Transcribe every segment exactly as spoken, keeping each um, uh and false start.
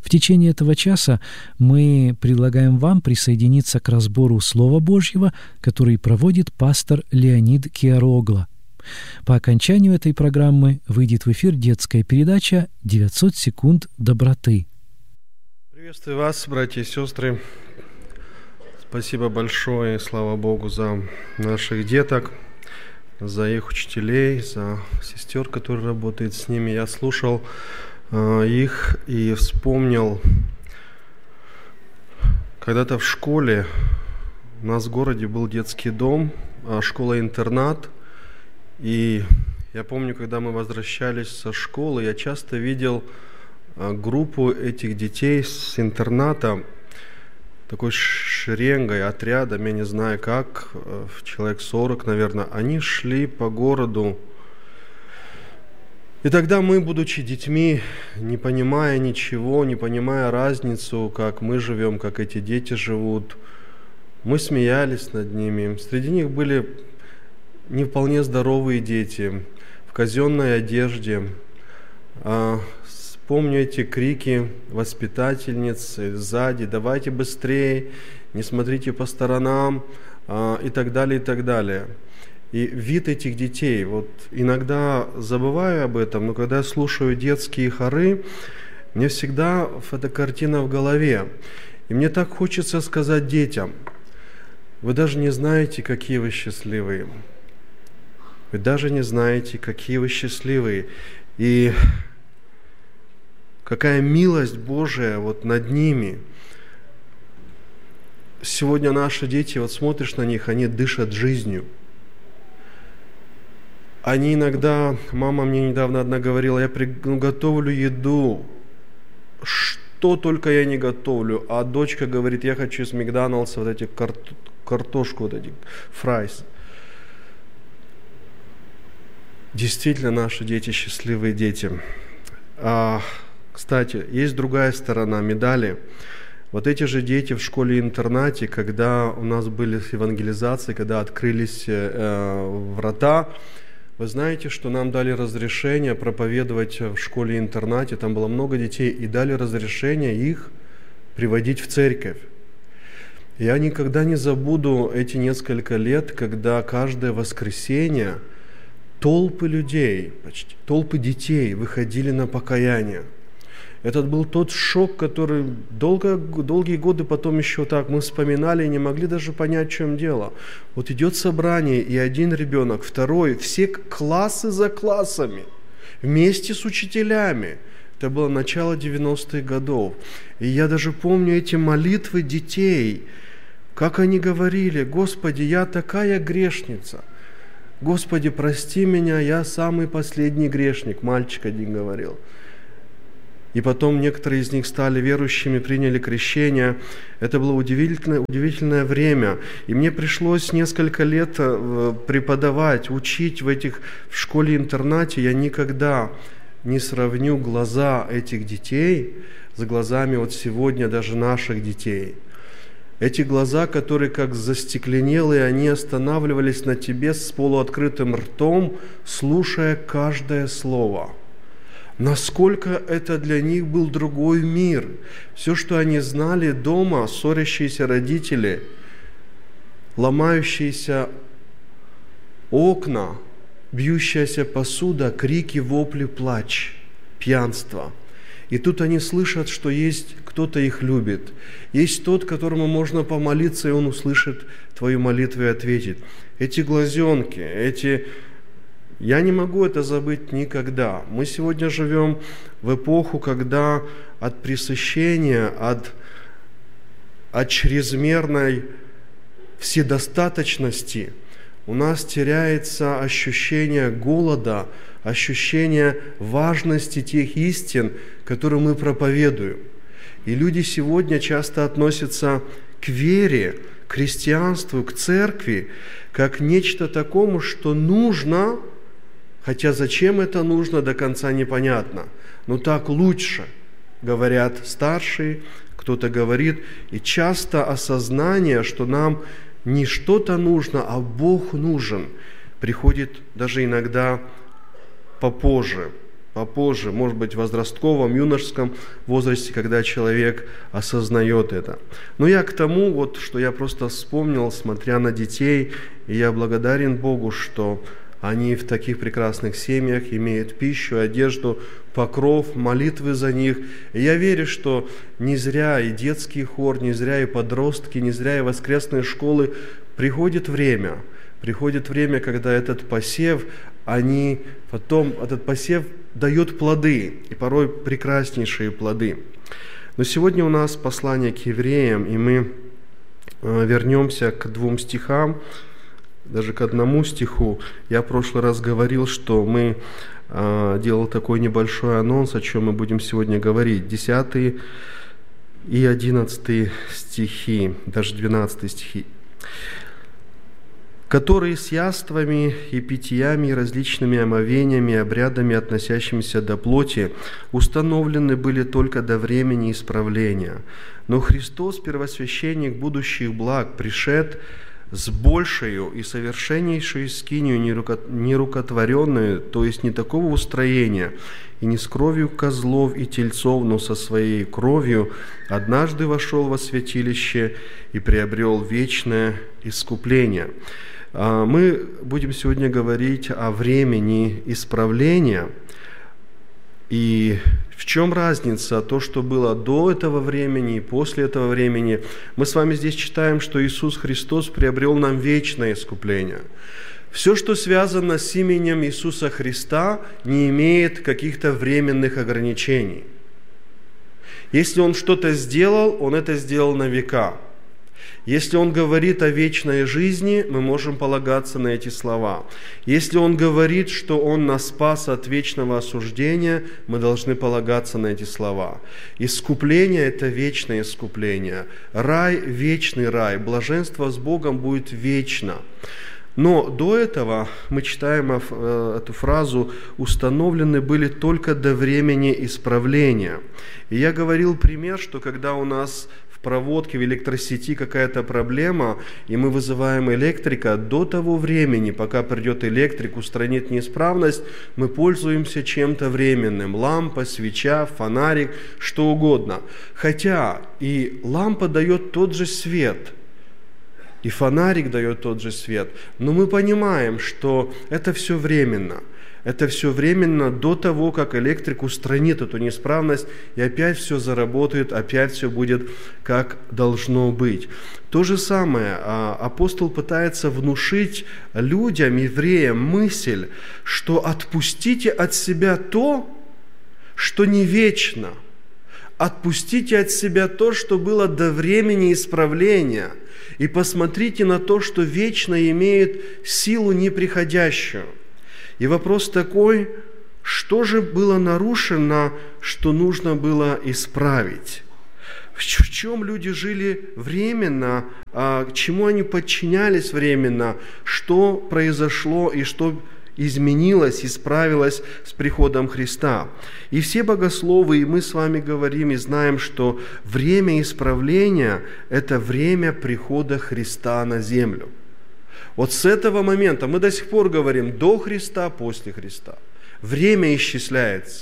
В течение этого часа мы предлагаем вам присоединиться к разбору Слова Божьего, который проводит пастор Леонид Киарогло. По окончанию этой программы выйдет в эфир детская передача «девятьсот секунд доброты». Приветствую вас, братья и сестры. Спасибо большое, слава Богу, за наших деток, за их учителей, за сестер, которые работают с ними. Я слушал э, их и вспомнил, когда-то в школе, у нас в городе был детский дом, школа-интернат, и я помню, когда мы возвращались со школы, я часто видел э, группу этих детей с интерната, такой шеренгой, отрядом, я не знаю как, человек сорок, наверное, они шли по городу. И тогда мы, будучи детьми, не понимая ничего, не понимая разницу, как мы живем, как эти дети живут, мы смеялись над ними. Среди них были не вполне здоровые дети, в казенной одежде. Помню эти крики воспитательниц сзади: «Давайте быстрее, не смотрите по сторонам», и так далее, и так далее. И вид этих детей, вот иногда забываю об этом, но когда я слушаю детские хоры, мне всегда эта картина в голове. И мне так хочется сказать детям: вы даже не знаете, какие вы счастливые. Вы даже не знаете, какие вы счастливые. И какая милость Божия вот над ними. Сегодня наши дети, вот смотришь на них, они дышат жизнью. Они иногда, мама мне недавно одна говорила, я при, ну, готовлю еду, что только я не готовлю. А дочка говорит, я хочу из Макдональдса вот эти карт, картошку, вот эти фрайс. Действительно, наши дети счастливые дети. А, Кстати, есть другая сторона медали. Вот эти же дети в школе-интернате, когда у нас были евангелизации, когда открылись э, врата, вы знаете, что нам дали разрешение проповедовать в школе-интернате, там было много детей, и дали разрешение их приводить в церковь. Я никогда не забуду эти несколько лет, когда каждое воскресенье толпы людей, почти толпы детей выходили на покаяние. Это был тот шок, который долго, долгие годы потом еще так мы вспоминали и не могли даже понять, в чем дело. Вот идет собрание, и один ребенок, второй, все классы за классами, вместе с учителями. Это было начало девяностых годов. И я даже помню эти молитвы детей, как они говорили: «Господи, я такая грешница. Господи, прости меня, я самый последний грешник», мальчик один говорил. И потом некоторые из них стали верующими, приняли крещение. Это было удивительное, удивительное время. И мне пришлось несколько лет преподавать, учить в этих в школе-интернате. Я никогда не сравню глаза этих детей с глазами вот сегодня даже наших детей. Эти глаза, которые как застекленелые, они останавливались на тебе с полуоткрытым ртом, слушая каждое слово. Насколько это для них был другой мир. Все, что они знали дома, ссорящиеся родители, ломающиеся окна, бьющаяся посуда, крики, вопли, плач, пьянство. И тут они слышат, что есть кто-то их любит. Есть тот, которому можно помолиться, и он услышит твою молитву и ответит. Эти глазенки, эти... Я не могу это забыть никогда. Мы сегодня живем в эпоху, когда от пресыщения, от, от чрезмерной вседостаточности у нас теряется ощущение голода, ощущение важности тех истин, которые мы проповедуем. И люди сегодня часто относятся к вере, к христианству, к церкви, как к нечто такому, что нужно. Хотя зачем это нужно, до конца непонятно. Но так лучше, говорят старшие, кто-то говорит. И часто осознание, что нам не что-то нужно, а Бог нужен, приходит даже иногда попозже, попозже, может быть, в возрастковом, юношеском возрасте, когда человек осознает это. Но я к тому, вот, что я просто вспомнил, смотря на детей, и я благодарен Богу, что они в таких прекрасных семьях имеют пищу, одежду, покров, молитвы за них. И я верю, что не зря и детский хор, не зря и подростки, не зря и воскресные школы приходит время, приходит время, когда этот посев, они потом, этот посев дает плоды, и порой прекраснейшие плоды. Но сегодня у нас послание к евреям, и мы вернемся к двум стихам, даже к одному стиху. Я в прошлый раз говорил, что мы э, делал такой небольшой анонс, о чем мы будем сегодня говорить. Десятый и одиннадцатый стихи, даже двенадцатый стихи. «Которые с яствами и питьями, и различными омовениями, обрядами, относящимися до плоти, установлены были только до времени исправления. Но Христос, первосвященник будущих благ, пришед с большею и совершеннейшую скинию нерукотворенную, то есть не такого устроения, и не с кровью козлов и тельцов, но со своей кровью, однажды вошел во святилище и приобрел вечное искупление». Мы будем сегодня говорить о времени исправления. И в чем разница, то, что было до этого времени и после этого времени? Мы с вами здесь читаем, что Иисус Христос приобрел нам вечное искупление. Все, что связано с именем Иисуса Христа, не имеет каких-то временных ограничений. Если Он что-то сделал, Он это сделал на века. Если Он говорит о вечной жизни, мы можем полагаться на эти слова. Если Он говорит, что Он нас спас от вечного осуждения, мы должны полагаться на эти слова. Искупление – это вечное искупление. Рай – вечный рай. Блаженство с Богом будет вечно. Но до этого мы читаем эту фразу «установлены были только до времени исправления». И я говорил пример, что когда у нас в проводке, в электросети какая-то проблема, и мы вызываем электрика, до того времени, пока придет электрик, устранит неисправность, мы пользуемся чем-то временным. Лампа, свеча, фонарик, что угодно. Хотя и лампа дает тот же свет, и фонарик дает тот же свет, но мы понимаем, что это все временно. Это все временно до того, как электрик устранит эту неисправность, и опять все заработает, опять все будет как должно быть. То же самое апостол пытается внушить людям, евреям, мысль, что отпустите от себя то, что не вечно. Отпустите от себя то, что было до времени исправления, и посмотрите на то, что вечно имеет силу неприходящую. И вопрос такой, что же было нарушено, что нужно было исправить? В чем люди жили временно, а чему они подчинялись временно, что произошло и что изменилось, исправилось с приходом Христа. И все богословы, и мы с вами говорим и знаем, что время исправления – это время прихода Христа на землю. Вот с этого момента мы до сих пор говорим до Христа, после Христа. Время исчисляется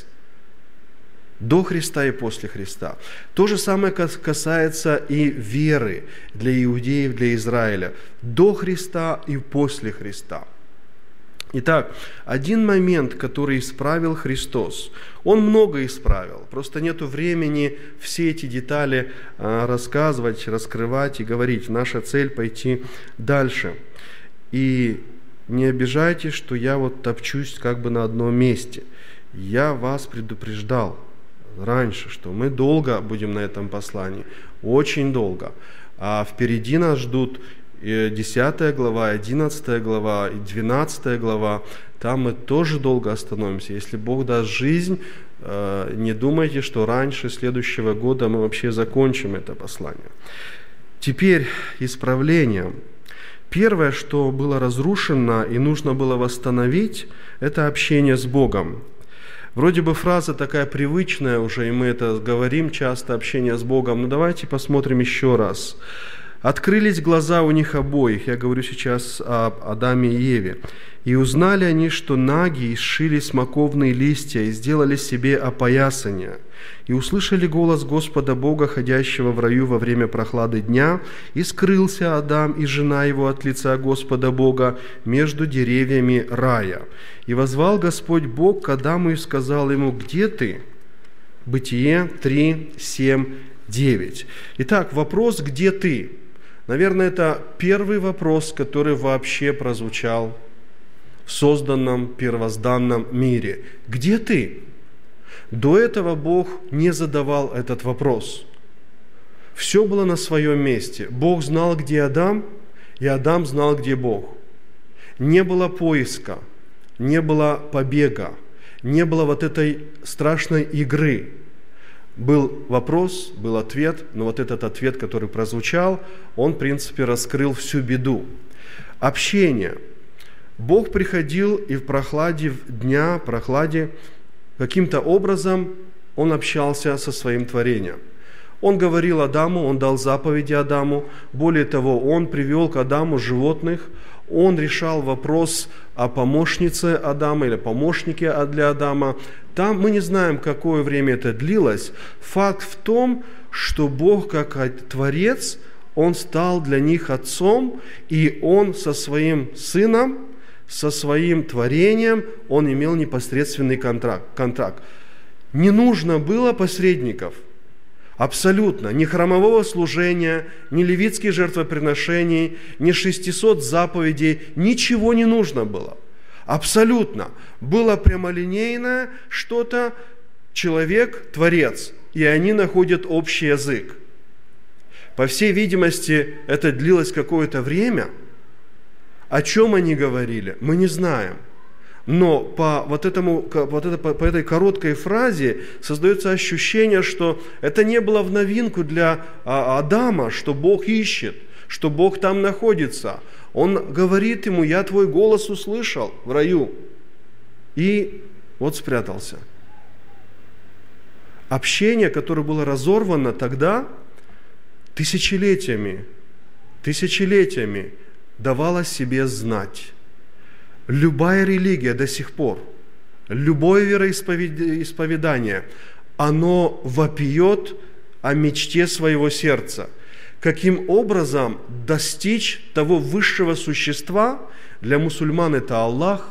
до Христа и после Христа. То же самое касается и веры для иудеев, для Израиля. До Христа и после Христа. Итак, один момент, который исправил Христос, Он много исправил. Просто нет времени все эти детали рассказывать, раскрывать и говорить. Наша цель – пойти дальше. И не обижайтесь, что я вот топчусь как бы на одном месте. Я вас предупреждал раньше, что мы долго будем на этом послании, очень долго. А впереди нас ждут десятая глава, одиннадцатая глава и двенадцатая глава. Там мы тоже долго остановимся. Если Бог даст жизнь, не думайте, что раньше следующего года мы вообще закончим это послание. Теперь исправление. Первое, что было разрушено и нужно было восстановить, это общение с Богом. Вроде бы фраза такая привычная уже, и мы это говорим часто, общение с Богом. Но давайте посмотрим еще раз. Открылись глаза у них обоих, я говорю сейчас об Адаме и Еве, и узнали они, что наги, и сшили смоковные листья, и сделали себе опоясания, и услышали голос Господа Бога, ходящего в раю во время прохлады дня, и скрылся Адам и жена его от лица Господа Бога между деревьями рая. И воззвал Господь Бог к Адаму и сказал ему: где ты? Бытие три, семь, девять. Итак, вопрос «где ты?» Наверное, это первый вопрос, который вообще прозвучал в созданном первозданном мире. Где ты? До этого Бог не задавал этот вопрос. Все было на своем месте. Бог знал, где Адам, и Адам знал, где Бог. Не было поиска, не было побега, не было вот этой страшной игры. Был вопрос, был ответ, но вот этот ответ, который прозвучал, он, в принципе, раскрыл всю беду. Общение. Бог приходил и в прохладе дня, прохладе, каким-то образом Он общался со Своим творением. Он говорил Адаму, Он дал заповеди Адаму. Более того, Он привел к Адаму животных. Он решал вопрос о помощнице Адама или помощнике для Адама. Там мы не знаем, какое время это длилось. Факт в том, что Бог, как Творец, Он стал для них отцом, и Он со Своим Сыном, со Своим творением, Он имел непосредственный контракт. контракт. Не нужно было посредников. Абсолютно. Ни храмового служения, ни левитских жертвоприношений, ни шестисот заповедей. Ничего не нужно было. Абсолютно. Было прямолинейное что-то, человек, творец. И они находят общий язык. По всей видимости, это длилось какое-то время. О чем они говорили, мы не знаем. Но по, вот этому, вот это, по, по этой короткой фразе создается ощущение, что это не было в новинку для а, Адама, что Бог ищет, что Бог там находится. Он говорит ему: я твой голос услышал в раю. И вот спрятался. Общение, которое было разорвано тогда, тысячелетиями, тысячелетиями давало себе знать. Любая религия до сих пор, любое вероисповедание, оно вопиет о мечте своего сердца. Каким образом достичь того высшего существа? Для мусульман это Аллах,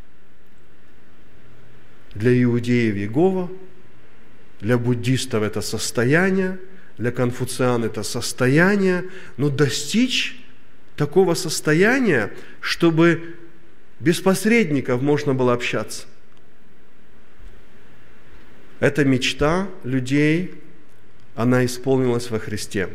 для иудеев Иегова, для буддистов это состояние, для конфуциан это состояние. Но достичь такого состояния, чтобы без посредников можно было общаться. Эта мечта людей, она исполнилась во Христе.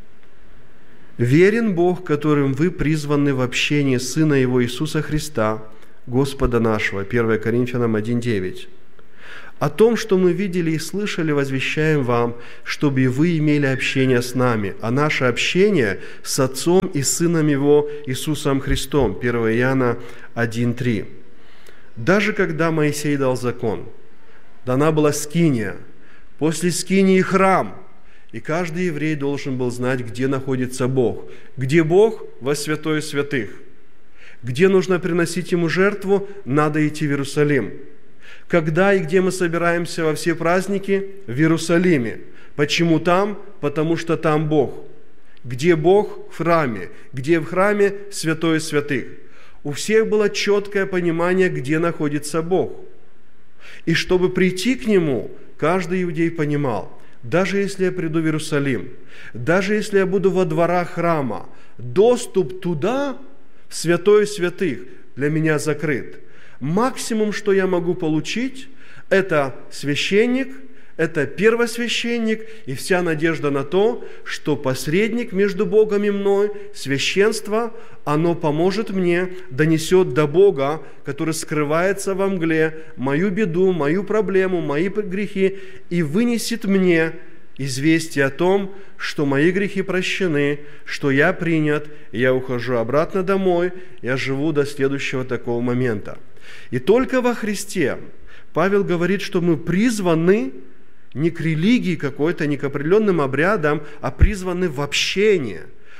Верен Бог, которым вы призваны в общении Сына Его Иисуса Христа, Господа нашего. первое Коринфянам один девять. О том, что мы видели и слышали, возвещаем вам, чтобы и вы имели общение с нами, а наше общение с Отцом и Сыном Его Иисусом Христом. первое Иоанна один три. Даже когда Моисей дал закон, дана была скиния, после скинии храм, и каждый еврей должен был знать, где находится Бог. Где Бог? Во святое святых. Где нужно приносить Ему жертву? Надо идти в Иерусалим. Когда и где мы собираемся во все праздники? В Иерусалиме. Почему там? Потому что там Бог. Где Бог? В храме. Где в храме? Святое святых. У всех было четкое понимание, где находится Бог. И чтобы прийти к Нему, каждый иудей понимал, даже если я приду в Иерусалим, даже если я буду во дворах храма, доступ туда, в святое святых, для меня закрыт. Максимум, что я могу получить, это священник, это первосвященник и вся надежда на то, что посредник между Богом и мной, священство, оно поможет мне, донесет до Бога, который скрывается во мгле, мою беду, мою проблему, мои грехи, и вынесет мне известие о том, что мои грехи прощены, что я принят, и я ухожу обратно домой, я живу до следующего такого момента. И только во Христе Павел говорит, что мы призваны не к религии какой-то, не к определенным обрядам, а призваны в общение.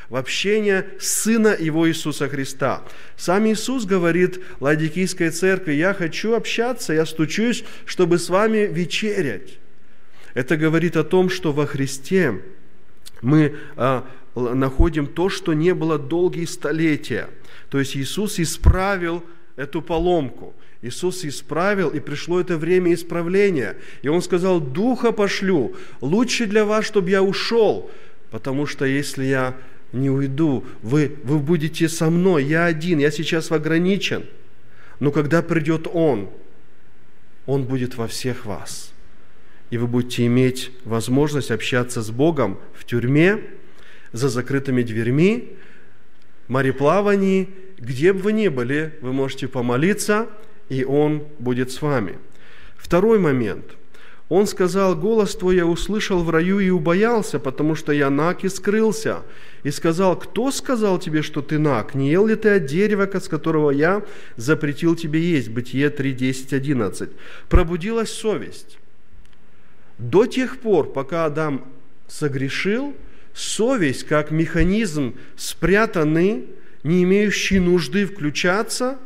в общение Сына Его Иисуса Христа. Сам Иисус говорит Ладикийской церкви: «Я хочу общаться, я стучусь, чтобы с вами вечерять». Это говорит о том, что во Христе мы а, находим то, что не было долгие столетия. То есть Иисус исправил эту поломку. Иисус исправил, и пришло это время исправления. И Он сказал: «Духа пошлю, лучше для вас, чтобы я ушел, потому что если я не уйду, вы, вы будете со мной, я один, я сейчас ограничен. Но когда придет Он, Он будет во всех вас. И вы будете иметь возможность общаться с Богом в тюрьме, за закрытыми дверьми, в мореплавании, где бы вы ни были, вы можете помолиться, и Он будет с вами». Второй момент. Он сказал: «Голос твой я услышал в раю и убоялся, потому что я наг и скрылся. И сказал: кто сказал тебе, что ты наг? Не ел ли ты от дерева, с которого я запретил тебе есть?» Бытие три, десять, одиннадцать. Пробудилась совесть. До тех пор, пока Адам согрешил, совесть, как механизм спрятанный, не имеющий нужды включаться,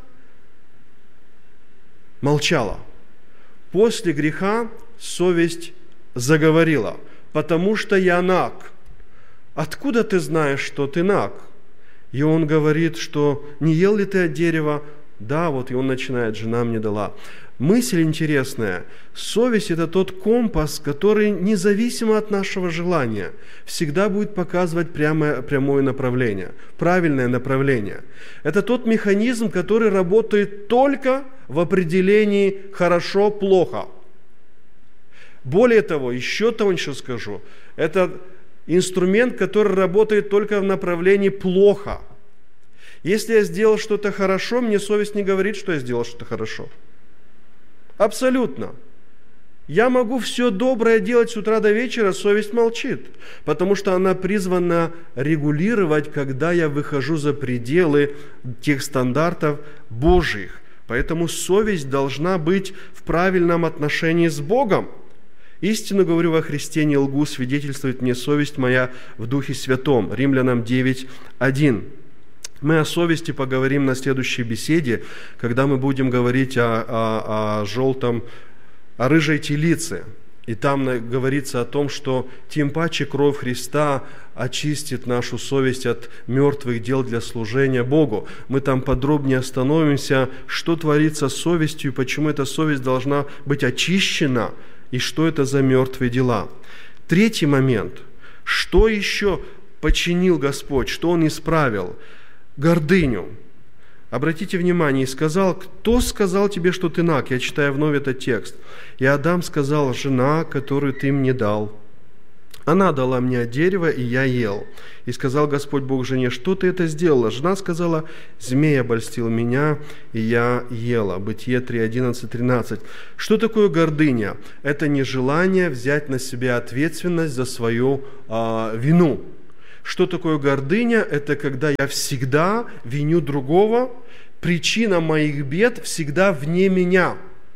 молчала. После греха совесть заговорила: «Потому что я наг». «Откуда ты знаешь, что ты наг?» И он говорит, что «не ел ли ты от дерева?» Да, вот и он начинает: «Жена мне дала». Мысль интересная. Совесть – это тот компас, который независимо от нашего желания всегда будет показывать прямое, прямое направление, правильное направление. Это тот механизм, который работает только в определении «хорошо-плохо». Более того, еще тоньше скажу, это инструмент, который работает только в направлении «плохо». Если я сделал что-то хорошо, мне совесть не говорит, что я сделал что-то хорошо. Абсолютно. Я могу все доброе делать с утра до вечера, совесть молчит, потому что она призвана регулировать, когда я выхожу за пределы тех стандартов Божьих. Поэтому совесть должна быть в правильном отношении с Богом. «Истину говорю во Христе, не лгу, свидетельствует мне совесть моя в Духе Святом». Римлянам девять, один. Мы о совести поговорим на следующей беседе, когда мы будем говорить о, о, о желтом, о рыжей телице. И там говорится о том, что тем паче кровь Христа очистит нашу совесть от мертвых дел для служения Богу. Мы там подробнее остановимся, что творится с совестью, и почему эта совесть должна быть очищена, и что это за мертвые дела. Третий момент. Что еще починил Господь, что Он исправил? Гордыню. Обратите внимание, и сказал: кто сказал тебе, что ты наг? Я читаю вновь этот текст. И Адам сказал: жена, которую ты мне дал. Она дала мне от дерева, и я ел. И сказал Господь Бог жене: что ты это сделала? Жена сказала: змей обольстил меня, и я ела. Бытие три, одиннадцать, тринадцать. Что такое гордыня? Это нежелание взять на себя ответственность за свою а, вину. Что такое гордыня? Это когда я всегда виню другого, причина моих бед всегда вне меня.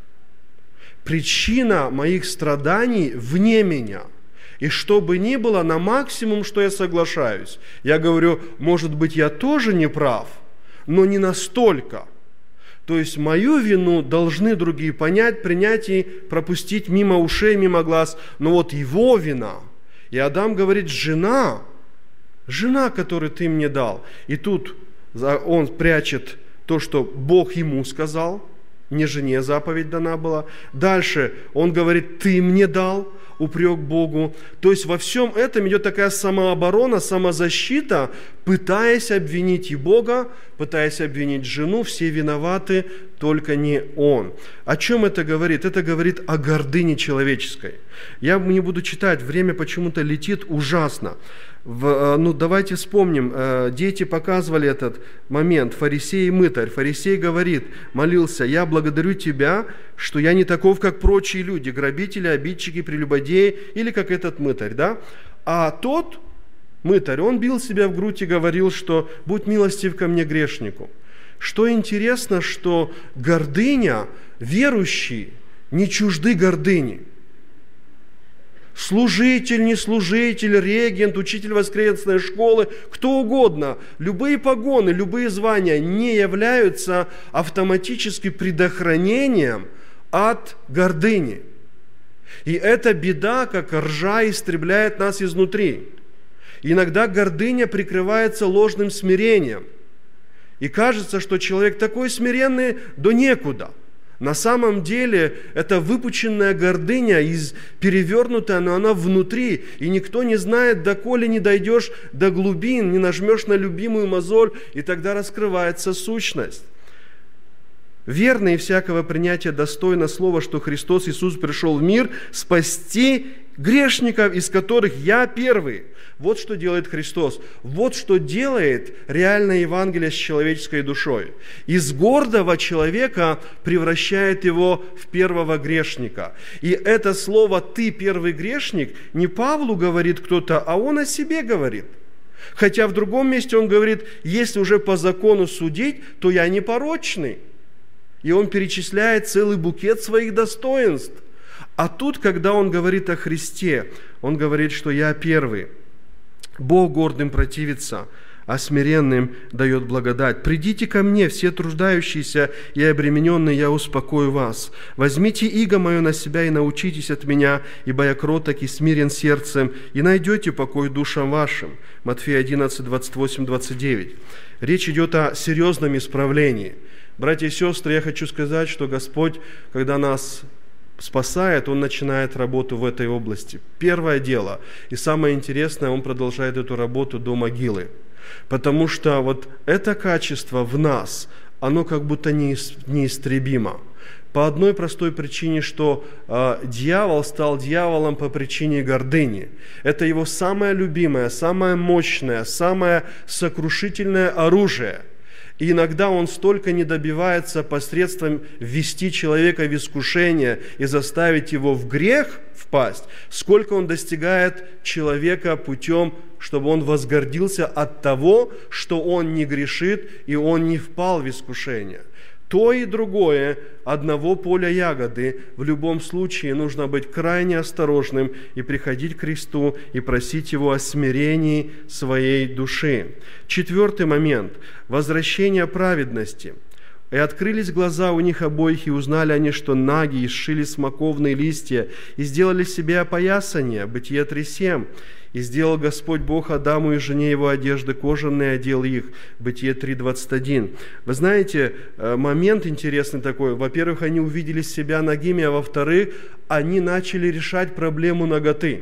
Причина моих страданий вне меня. И что бы ни было, на максимум, что я соглашаюсь. Я говорю: может быть, я тоже не прав, но не настолько. То есть мою вину должны другие понять, принять и пропустить мимо ушей, мимо глаз. Но вот его вина. И Адам говорит: жена, жена, которую ты мне дал. И тут он прячет то, что Бог ему сказал, не жене заповедь дана была. Дальше он говорит: ты мне дал, упрек Богу. То есть во всем этом идет такая самооборона, самозащита, пытаясь обвинить и Бога, пытаясь обвинить жену. Все виноваты, только не он. О чем это говорит? Это говорит о гордыне человеческой. Я не буду читать, время почему-то летит ужасно. В, ну, давайте вспомним, дети показывали этот момент, фарисей и мытарь. Фарисей говорит, молился: я благодарю тебя, что я не таков, как прочие люди, грабители, обидчики, прелюбодеи, или как этот мытарь, да? А тот мытарь, он бил себя в грудь и говорил, что будь милостив ко мне, грешнику. Что интересно, что гордыня, верующие не чужды гордыни. служитель, не служитель, регент, учитель воскресной школы, кто угодно, любые погоны, любые звания не являются автоматически предохранением от гордыни. И эта беда, как ржа, истребляет нас изнутри. Иногда гордыня прикрывается ложным смирением. И кажется, что человек такой смиренный, да некуда. На самом деле, это выпученная гордыня, из, перевернутая, но она внутри. И никто не знает, доколе не дойдешь до глубин, не нажмешь на любимую мозоль, и тогда раскрывается сущность. Верно и всякого принятия достойно слова, что Христос Иисус пришел в мир спасти грешников, из которых я первый. Вот что делает Христос. Вот что делает реальное Евангелие с человеческой душой. Из гордого человека превращает его в первого грешника. И это слово «ты первый грешник» не Павлу говорит кто-то, а он о себе говорит. Хотя в другом месте он говорит, если уже по закону судить, то я непорочный. И он перечисляет целый букет своих достоинств. А тут, когда он говорит о Христе, он говорит, что я первый. Бог гордым противится, а смиренным дает благодать. «Придите ко мне, все труждающиеся и обремененные, я успокою вас. Возьмите иго мое на себя и научитесь от меня, ибо я кроток и смирен сердцем, и найдете покой душам вашим». Матфея одиннадцать, двадцать восемь, двадцать девять. Речь идет о серьезном исправлении. Братья и сестры, я хочу сказать, что Господь, когда нас спасает, Он начинает работу в этой области. Первое дело, и самое интересное, Он продолжает эту работу до могилы. Потому что вот это качество в нас, оно как будто неистребимо. По одной простой причине, что э, дьявол стал дьяволом по причине гордыни. Это его самое любимое, самое мощное, самое сокрушительное оружие. И иногда он столько не добивается посредством ввести человека в искушение и заставить его в грех впасть, сколько он достигает человека путем, чтобы он возгордился от того, что он не грешит и он не впал в искушение. То и другое одного поля ягоды. В любом случае нужно быть крайне осторожным и приходить к Христу и просить Его о смирении своей души. Четвертый момент – возвращение праведности. «И открылись глаза у них обоих, и узнали они, что наги, и сшили смоковные листья, и сделали себе опоясание». Бытие три семь. «И сделал Господь Бог Адаму и жене его одежды кожаные, одел их». Бытие три двадцать один. Вы знаете, момент интересный такой. Во-первых, они увидели себя нагими, а во-вторых, они начали решать проблему наготы.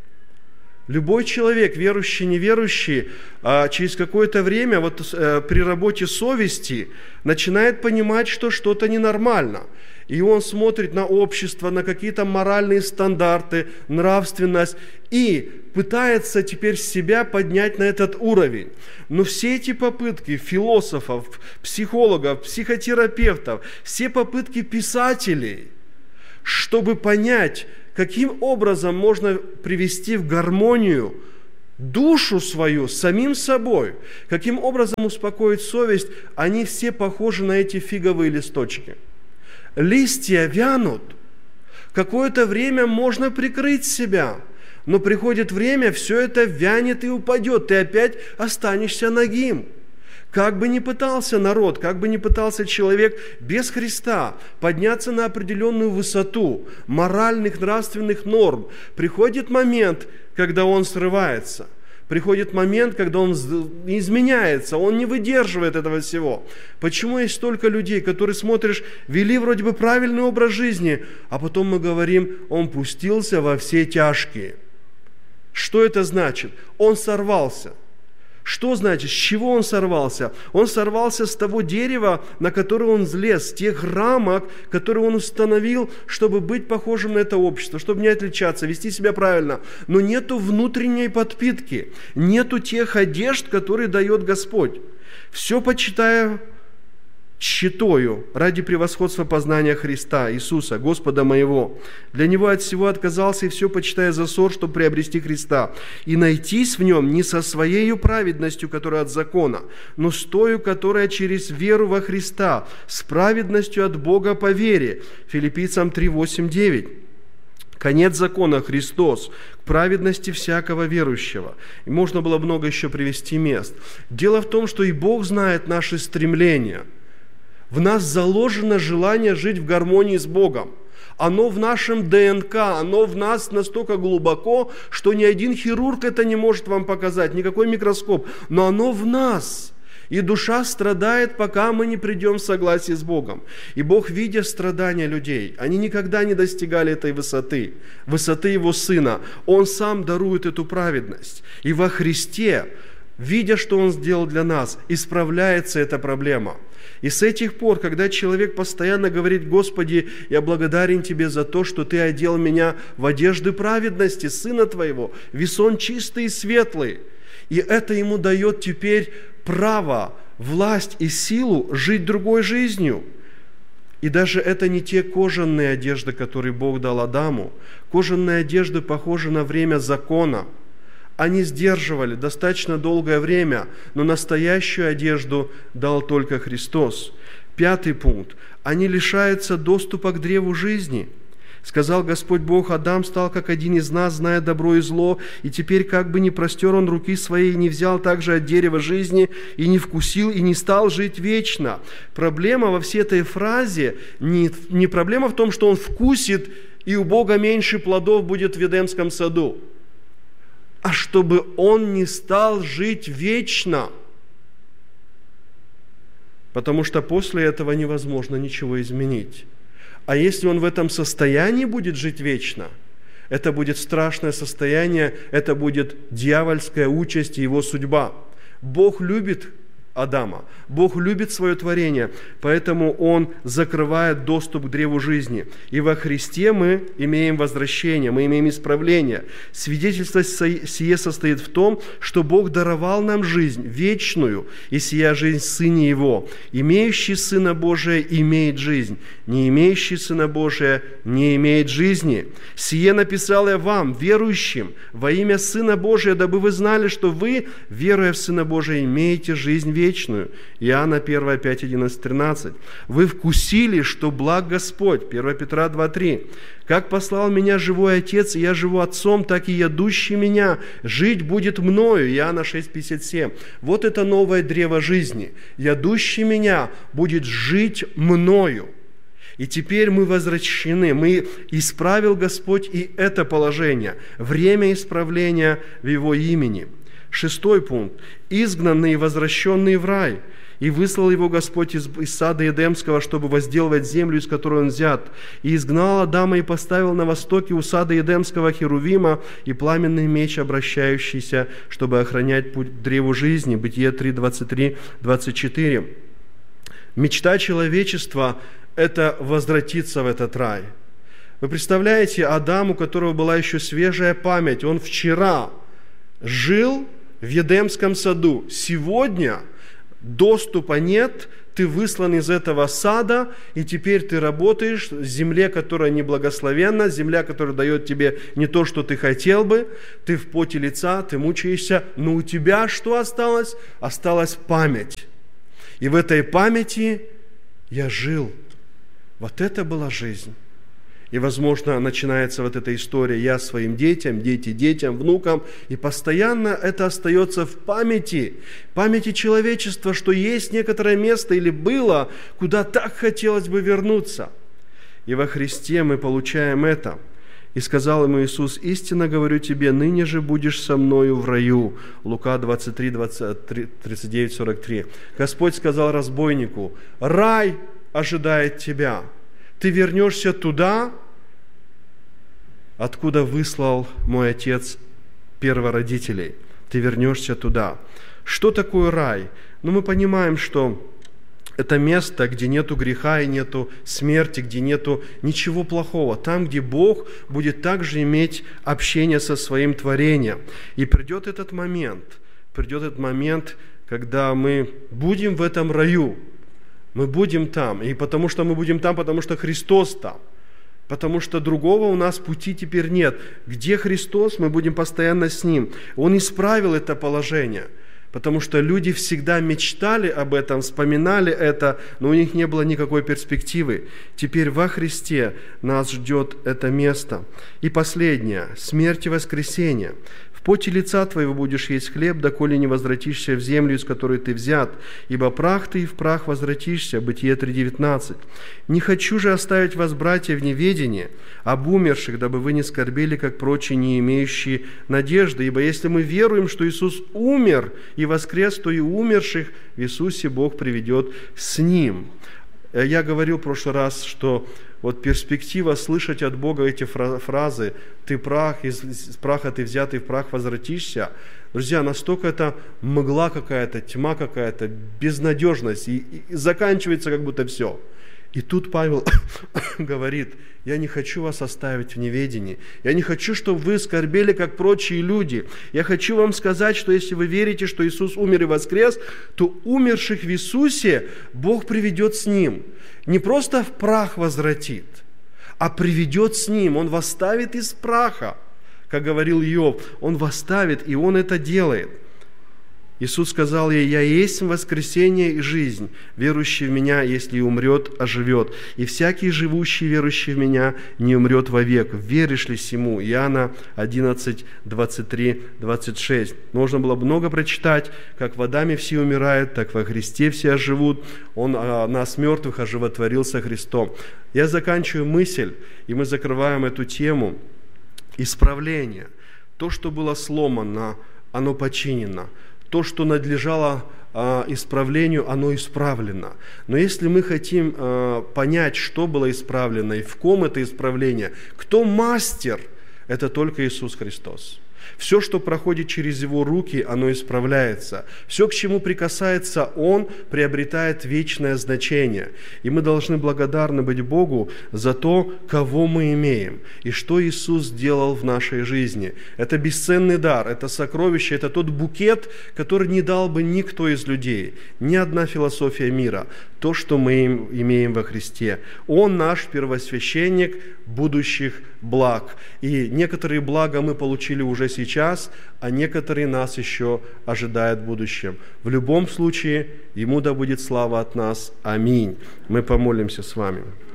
Любой человек, верующий, неверующий, через какое-то время вот, при работе совести начинает понимать, что что-то ненормально. И он смотрит на общество, на какие-то моральные стандарты, нравственность и пытается теперь себя поднять на этот уровень. Но все эти попытки философов, психологов, психотерапевтов, все попытки писателей, чтобы понять, каким образом можно привести в гармонию душу свою с самим собой, каким образом успокоить совесть, они все похожи на эти фиговые листочки. Листья вянут. Какое-то время можно прикрыть себя, но приходит время, все это вянет и упадет, ты опять останешься нагим. Как бы ни пытался народ, как бы ни пытался человек без Христа подняться на определенную высоту моральных, нравственных норм, приходит момент, когда он срывается. Приходит момент, когда он изменяется, он не выдерживает этого всего. Почему есть столько людей, которые, смотришь, вели вроде бы правильный образ жизни, а потом мы говорим, он пустился во все тяжкие. Что это значит? Он сорвался. Что значит? С чего он сорвался? Он сорвался с того дерева, на которое он взлез, с тех рамок, которые он установил, чтобы быть похожим на это общество, чтобы не отличаться, вести себя правильно. Но нету внутренней подпитки, нету тех одежд, которые дает Господь. Все почитая тщетою ради превосходства познания Христа, Иисуса, Господа моего. Для Него от всего отказался и все почитая за ссор, чтобы приобрести Христа. И найтись в Нем не со своей праведностью, которая от закона, но с тою, которая через веру во Христа, с праведностью от Бога по вере. Филиппийцам три восемь девять. Конец закона – Христос, к праведности всякого верующего. И можно было много еще привести мест. Дело в том, что и Бог знает наши стремления. В нас заложено желание жить в гармонии с Богом. Оно в нашем ДНК, оно в нас настолько глубоко, что ни один хирург это не может вам показать, никакой микроскоп. Но оно в нас. И душа страдает, пока мы не придем в согласие с Богом. И Бог, видя страдания людей, они никогда не достигали этой высоты, высоты Его Сына. Он Сам дарует эту праведность. И во Христе, видя, что Он сделал для нас, исправляется эта проблема. И с этих пор, когда человек постоянно говорит: «Господи, я благодарен Тебе за то, что Ты одел меня в одежды праведности, Сына Твоего, весон чистый и светлый», и это ему дает теперь право, власть и силу жить другой жизнью. И даже это не те кожаные одежды, которые Бог дал Адаму. Кожаные одежды похожи на время закона. Они сдерживали достаточно долгое время, но настоящую одежду дал только Христос. Пятый пункт. Они лишаются доступа к древу жизни. Сказал Господь Бог: «Адам стал как один из нас, зная добро и зло, и теперь как бы не простер он руки своей, не взял также от дерева жизни, и не вкусил, и не стал жить вечно». Проблема во всей этой фразе не, не проблема в том, что он вкусит, и у Бога меньше плодов будет в Эдемском саду, а чтобы он не стал жить вечно. Потому что после этого невозможно ничего изменить. А если он в этом состоянии будет жить вечно, это будет страшное состояние, это будет дьявольская участь и его судьба. Бог любит Адама, Бог любит свое творение, поэтому Он закрывает доступ к древу жизни. И во Христе мы имеем возвращение, мы имеем исправление. Свидетельство сие состоит в том, что Бог даровал нам жизнь вечную, и сия жизнь в Сыне Его. Имеющий Сына Божия имеет жизнь, не имеющий Сына Божия не имеет жизни. Сие написал я вам, верующим, во имя Сына Божия, дабы вы знали, что вы, веруя в Сына Божия, имеете жизнь вечную. вечную. Иоанна один, пять, одиннадцать, тринадцать. «Вы вкусили, что благ Господь». первое Петра два, три. «Как послал меня живой Отец, и я живу Отцом, так и ядущий меня жить будет мною». Иоанна шесть, пятьдесят семь. Вот это новое древо жизни. «Ядущий меня будет жить мною». И теперь мы возвращены, мы исправил Господь и это положение, время исправления в Его имени. Шестой пункт. «Изгнанный и возвращенный в рай, и выслал его Господь из, из сада Едемского, чтобы возделывать землю, из которой он взят. И изгнал Адама и поставил на востоке у сада Едемского херувима и пламенный меч, обращающийся, чтобы охранять путь к древу жизни». Бытие три, двадцать три, двадцать четыре. Мечта человечества – это возвратиться в этот рай. Вы представляете, Адам, у которого была еще свежая память, он вчера жил в Едемском саду. Сегодня доступа нет, ты выслан из этого сада, и теперь ты работаешь в земле, которая неблагословенна, земля, которая дает тебе не то, что ты хотел бы, ты в поте лица, ты мучаешься, но у тебя что осталось? Осталась память. И в этой памяти я жил. Вот это была жизнь. И, возможно, начинается вот эта история «я своим детям, дети детям, внукам», и постоянно это остается в памяти, памяти человечества, что есть некоторое место или было, куда так хотелось бы вернуться. И во Христе мы получаем это. «И сказал ему Иисус: истинно говорю тебе, ныне же будешь со мною в раю». Лука двадцать три, тридцать девять, сорок три. Господь сказал разбойнику: «Рай ожидает тебя. Ты вернешься туда, откуда выслал мой Отец первородителей. Ты вернешься туда». Что такое рай? Ну, мы понимаем, что это место, где нету греха и нету смерти, где нету ничего плохого. Там, где Бог будет также иметь общение со своим творением. И придет этот момент, придет этот момент, когда мы будем в этом раю. Мы будем там. И потому что мы будем там, потому что Христос там. Потому что другого у нас пути теперь нет. Где Христос, мы будем постоянно с Ним. Он исправил это положение. Потому что люди всегда мечтали об этом, вспоминали это, но у них не было никакой перспективы. Теперь во Христе нас ждет это место. И последнее – смерть и воскресение. В поте лица твоего будешь есть хлеб, доколе не возвратишься в землю, из которой ты взят, ибо прах ты и в прах возвратишься». Бытие три девятнадцать. «Не хочу же оставить вас, братья, в неведении об умерших, дабы вы не скорбели, как прочие, не имеющие надежды. Ибо если мы веруем, что Иисус умер и воскрес, то и умерших в Иисусе Бог приведет с Ним». Я говорил в прошлый раз, что вот перспектива слышать от Бога эти фразы «ты прах, из праха ты взят, и в прах возвратишься». Друзья, настолько это мгла какая-то, тьма какая-то, безнадежность, и, и заканчивается как будто все. И тут Павел говорит: я не хочу вас оставить в неведении. Я не хочу, чтобы вы скорбели, как прочие люди. Я хочу вам сказать, что если вы верите, что Иисус умер и воскрес, то умерших в Иисусе Бог приведет с Ним. Не просто в прах возвратит, а приведет с Ним. Он восставит из праха. Как говорил Иов, Он восставит, и Он это делает. Иисус сказал ей: «Я есть воскресение и жизнь. Верующий в Меня, если и умрет, оживет. И всякий живущий, верующий в Меня, не умрет вовек. Веришь ли сему?» Иоанна одиннадцать, двадцать три, двадцать шесть. Можно было много прочитать, как в Адаме все умирают, так во Христе все оживут. Он нас мертвых оживотворил со Христом. Я заканчиваю мысль, и мы закрываем эту тему. Исправление. То, что было сломано, оно починено. То, что надлежало э, исправлению, оно исправлено. Но если мы хотим э, понять, что было исправлено и в ком это исправление, кто мастер, это только Иисус Христос. Все, что проходит через Его руки, оно исправляется. Все, к чему прикасается Он, приобретает вечное значение. И мы должны благодарны быть Богу за то, кого мы имеем, и что Иисус сделал в нашей жизни. Это бесценный дар, это сокровище, это тот букет, который не дал бы никто из людей, ни одна философия мира. То, что мы имеем во Христе. Он наш первосвященник будущих благ. И некоторые блага мы получили уже сейчас, а некоторые нас еще ожидают в будущем. В любом случае, Ему да будет слава от нас. Аминь. Мы помолимся с вами.